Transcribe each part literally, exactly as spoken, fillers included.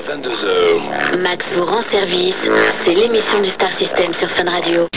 vingt-deux heures. Max vous rend service. C'est l'émission du Star System sur Fun Radio.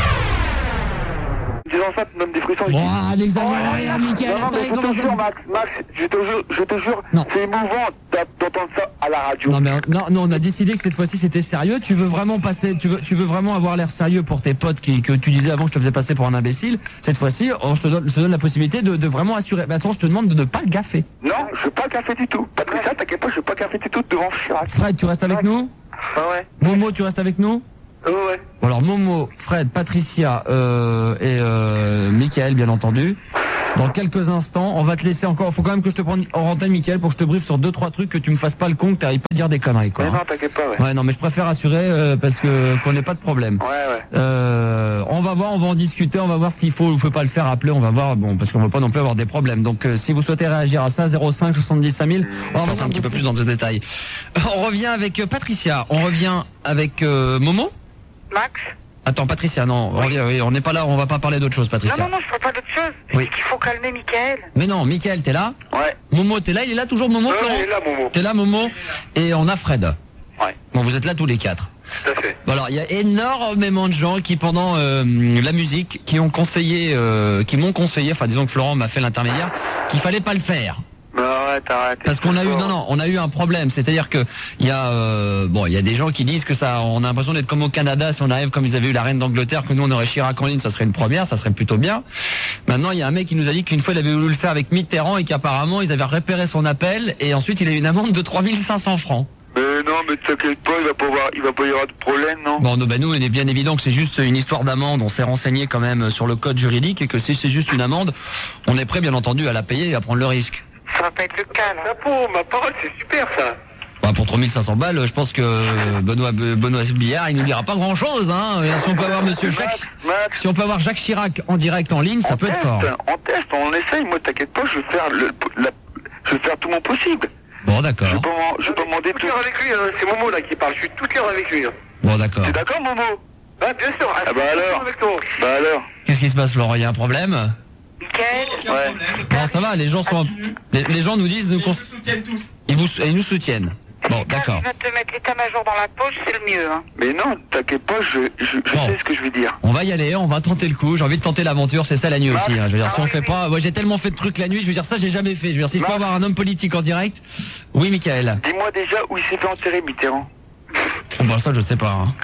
Des enfants me donnent des frissons Bon, ici. ah, n'exagère rien, Mickaël. Non, non, Attends, mais je comment te ça... jure, Max, Max, je te jure, je te jure, Non. c'est émouvant d'a- d'entendre ça à la radio. Non mais non, non, on a décidé que cette fois-ci c'était sérieux. Tu veux vraiment passer, tu veux, tu veux vraiment avoir l'air sérieux pour tes potes qui, que tu disais avant que je te faisais passer pour un imbécile. Cette fois-ci, on je te donne, je te donne la possibilité de, de vraiment assurer. Mais attends, je te demande de ne pas le gaffer. Non, je veux pas le café du tout. Patricia, t'inquiète pas, je veux pas le café du tout devant Chirac. Fred, tu restes avec nous. Ah ouais. Momo, tu restes avec nous. Ouais, ouais. Bon, alors Momo, Fred, Patricia euh, et euh, Mickaël, bien entendu. Dans quelques instants, on va te laisser encore. Faut quand même que je te prenne en antenne, Mickaël, pour que je te briefe sur deux trois trucs, que tu me fasses pas le con, que t'arrives pas à dire des conneries, quoi. Mais hein. non, t'inquiète pas, ouais. Ouais, non, mais je préfère assurer euh, parce que qu'on n'ait pas de problème. Ouais, ouais. Euh, on va voir, on va en discuter, on va voir s'il faut ou faut pas le faire appeler, on va voir, bon, parce qu'on veut pas non plus avoir des problèmes. Donc, euh, si vous souhaitez réagir à ça, zéro cinq soixante-dix cinq mille, on va rentrer un petit peu plus dans ce détail. On revient avec euh, Patricia, on revient avec euh, Momo. Max? Attends, Patricia, non, on revient, oui, on n'est pas là, on va pas parler d'autre chose, Patricia. Non, non, non, je parle pas d'autre chose. Je Oui. dis qu'il faut calmer Mickaël. Mais non, Mickaël, t'es là? Ouais. Momo, t'es là? Il est là toujours, Momo, Ouais, Florent? il est là, Momo. T'es là, Momo? Et on a Fred. Ouais. Bon, vous êtes là tous les quatre. Tout à fait. Bon, alors, il y a énormément de gens qui, pendant euh, la musique, qui ont conseillé, euh, qui m'ont conseillé, enfin, disons que Florent m'a fait l'intermédiaire, qu'il fallait pas le faire. Mais arrête, arrête. Parce qu'on a eu, non, non, on a eu un problème. C'est-à-dire que il y a, euh, bon, il y a des gens qui disent que ça, on a l'impression d'être comme au Canada si on arrive comme ils avaient eu la reine d'Angleterre, que nous on aurait Chirac en ligne, ça serait une première, ça serait plutôt bien. Maintenant, il y a un mec qui nous a dit qu'une fois il avait voulu le faire avec Mitterrand et qu'apparemment ils avaient repéré son appel et ensuite il a eu une amende de trois mille cinq cents francs. Mais non, mais t'inquiète pas, il va pas avoir, il va pas y avoir de problème, non? Bon, non, ben nous, il est bien évident que c'est juste une histoire d'amende. On s'est renseigné quand même sur le code juridique et que si c'est juste une amende, on est prêt, bien entendu, à la payer et à prendre le risque. Ça va pas être le cas, là. Chapeau, ma parole, c'est super, ça. Bah, pour trois mille cinq cents balles, je pense que Benoît, Benoît Billard, il nous dira pas grand chose, hein. Et si on peut avoir monsieur Jacques, Max, si on peut avoir Jacques Chirac en direct en ligne, ça on peut être teste, fort. on teste, on essaye. Moi, t'inquiète pas, je vais faire le, la, je vais faire tout mon possible. Bon, Je vais d'accord. pas, m'en- je vais pas demander tout. avec lui, hein. C'est Momo là qui parle, je suis tout cœur avec lui. Hein. Bon, d'accord. T'es d'accord, Momo? Ah, bien sûr, Ah bah alors. avec toi. Bah alors. Qu'est-ce qui se passe, Florent? Il y a un problème? Mickaël? Ouais. Non, ça va, les gens sont, les, les gens nous disent, nous, cons- ils vous, ils nous soutiennent. Bon, d'accord. Il va te mettre l'état-major dans la poche, c'est le mieux, hein. Mais non, t'inquiète pas, je, je, je Bon. sais ce que je vais dire. On va y aller, on va tenter le coup. J'ai envie de tenter l'aventure, c'est ça la nuit aussi. Hein. Je veux dire, si on fait pas, moi j'ai tellement fait de trucs la nuit, je veux dire ça j'ai jamais fait. Je veux dire, si je peux avoir un homme politique en direct, oui, Mickaël. Dis-moi déjà où il s'est fait enterrer, Mitterrand. Bon, bah, ça je sais pas. Hein.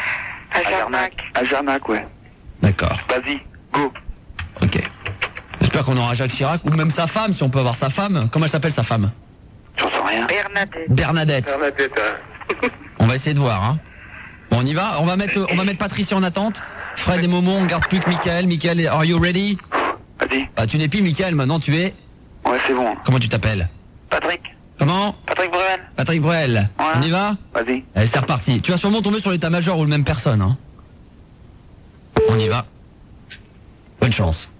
À Jarnac. À Jarnac, ouais. D'accord. Vas-y, go. Ok. J'espère qu'on aura Jacques Chirac ou même sa femme, si on peut avoir sa femme. Comment elle s'appelle sa femme? J'en sais rien. Bernadette. Bernadette. Dans la tête, hein. On va essayer de voir. Hein. Bon, on y va. On va mettre, on va mettre Patricia en attente. Fred et Momo, on garde plus que Mickaël. Mickaël, are you ready? Vas-y. Bah, tu n'es plus Mickaël. Maintenant, tu es. Ouais, c'est bon. Comment tu t'appelles? Patrick. Comment? Patrick Bruel. Patrick Bruel. Ouais. On y va? Vas-y. Allez, c'est reparti. Tu vas sûrement tomber sur l'état-major ou le même personne. Hein. On y va. Bonne chance.